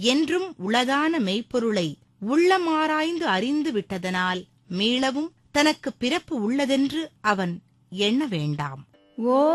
என்றும் உளதான மெய்ப்பொருளை உள்ளமாராய்ந்து அறிந்து விட்டதனால் மீளவும் தனக்கு பிறப்பு உள்ளதென்று அவன் எண்ண வேண்டாம்.